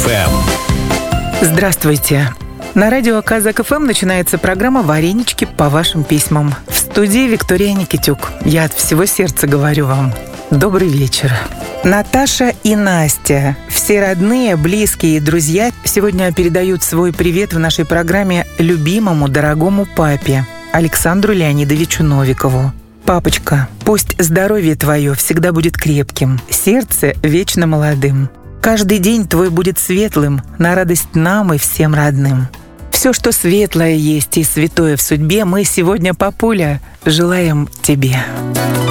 КазакФМ. Здравствуйте. На радио КазакФМ начинается программа «Варенички по вашим письмам». В студии Виктория Никитюк. Я от всего сердца говорю вам добрый вечер. Наташа и Настя, все родные, близкие и друзья, сегодня передают свой привет в нашей программе любимому, дорогому папе Александру Леонидовичу Новикову. Папочка, пусть здоровье твое всегда будет крепким, сердце вечно молодым. Каждый день твой будет светлым, на радость нам и всем родным. Все, что светлое есть и святое в судьбе, мы сегодня, папуля, желаем тебе.